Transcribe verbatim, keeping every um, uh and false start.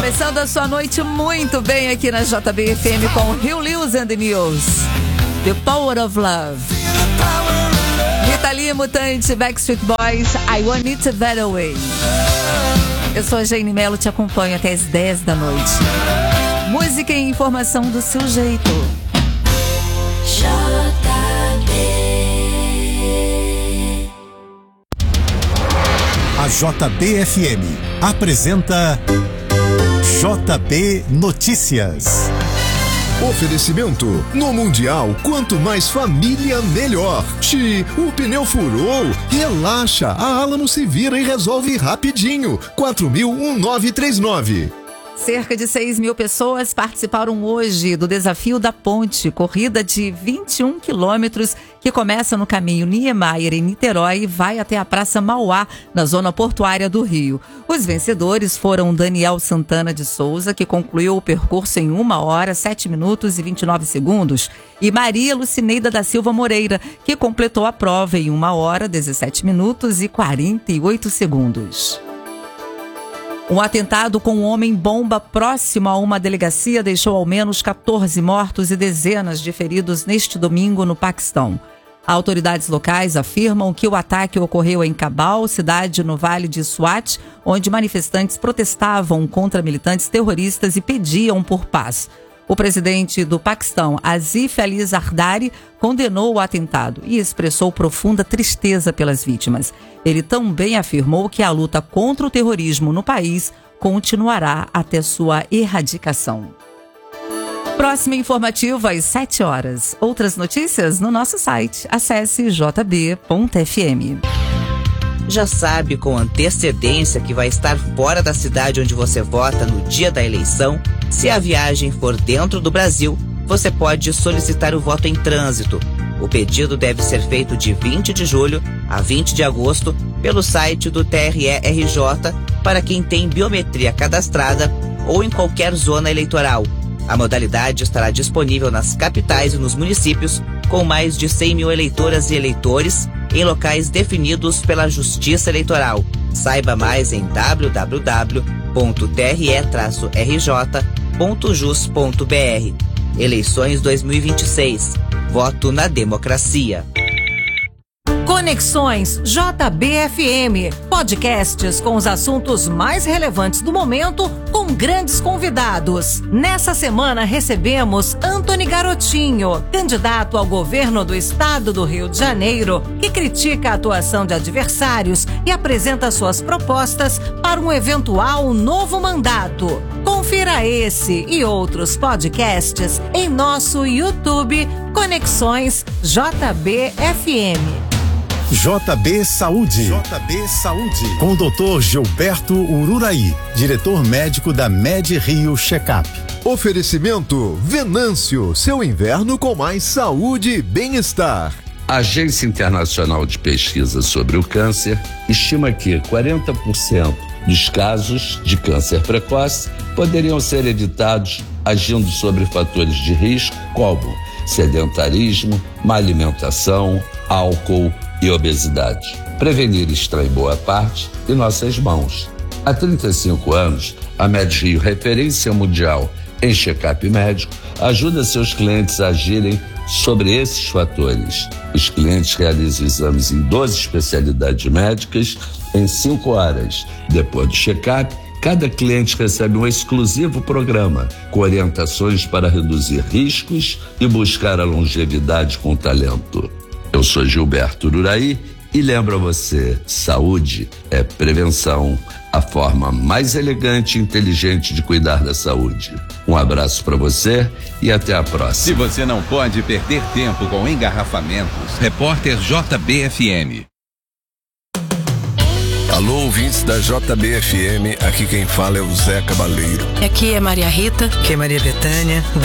Começando a sua noite muito bem aqui na J B F M com Rio Lewis and the News. The Power of Love. Rita Lee, Mutante, Backstreet Boys, I Want It That Way. Eu sou a Jane Mello, te acompanho até as dez da noite. Música e informação do seu jeito. J B. A J B F M apresenta J B Notícias. Oferecimento: no Mundial, quanto mais família, melhor. Xi, o pneu furou? Relaxa, a Alamo se vira e resolve rapidinho. quatro mil, um nove três nove. Cerca de seis mil pessoas participaram hoje do Desafio da Ponte, corrida de vinte e um quilômetros que começa no caminho Niemeyer, em Niterói, e vai até a Praça Mauá, na zona portuária do Rio. Os vencedores foram Daniel Santana de Souza, que concluiu o percurso em uma hora, sete minutos e vinte e nove segundos, e Maria Lucineida da Silva Moreira, que completou a prova em uma hora, dezessete minutos e quarenta e oito segundos. Um atentado com um homem-bomba próximo a uma delegacia deixou ao menos quatorze mortos e dezenas de feridos neste domingo no Paquistão. Autoridades locais afirmam que o ataque ocorreu em Kabul, cidade no Vale de Swat, onde manifestantes protestavam contra militantes terroristas e pediam por paz. O presidente do Paquistão, Asif Ali Zardari, condenou o atentado e expressou profunda tristeza pelas vítimas. Ele também afirmou que a luta contra o terrorismo no país continuará até sua erradicação. Próximo informativo às sete horas. Outras notícias no nosso site. Acesse j b ponto f m. Já sabe com antecedência que vai estar fora da cidade onde você vota no dia da eleição? Se a viagem for dentro do Brasil, você pode solicitar o voto em trânsito. O pedido deve ser feito de vinte de julho a vinte de agosto pelo site do T R E R J para quem tem biometria cadastrada ou em qualquer zona eleitoral. A modalidade estará disponível nas capitais e nos municípios com mais de cem mil eleitoras e eleitores em locais definidos pela Justiça Eleitoral. Saiba mais em w w w ponto t r e r j ponto jus ponto b r. Eleições dois mil e vinte e seis. Voto na democracia. Conexões J B F M, podcasts com os assuntos mais relevantes do momento, com grandes convidados. Nessa semana recebemos Antony Garotinho, candidato ao governo do estado do Rio de Janeiro, que critica a atuação de adversários e apresenta suas propostas para um eventual novo mandato. Confira esse e outros podcasts em nosso YouTube Conexões J B F M. J B Saúde. J B Saúde. Com o doutor Gilberto Ururaí, diretor médico da Med Rio Checkup. Oferecimento: Venâncio, seu inverno com mais saúde e bem-estar. A Agência Internacional de Pesquisa sobre o Câncer estima que quarenta por cento dos casos de câncer precoce poderiam ser evitados agindo sobre fatores de risco como sedentarismo, má alimentação, álcool e obesidade. Prevenir está em boa parte em nossas mãos. Há trinta e cinco anos, a Med Rio, referência mundial em check-up médico, ajuda seus clientes a agirem sobre esses fatores. Os clientes realizam exames em doze especialidades médicas em cinco horas. Depois do check-up, cada cliente recebe um exclusivo programa com orientações para reduzir riscos e buscar a longevidade com talento. Eu sou Gilberto Ururaí e lembro a você, saúde é prevenção, a forma mais elegante e inteligente de cuidar da saúde. Um abraço para você e até a próxima. Se você não pode perder tempo com engarrafamentos, repórter J B F M. Alô, ouvintes da J B F M, aqui quem fala é o Zé Cabaleiro. Aqui é Maria Rita. Aqui é Maria Bethânia.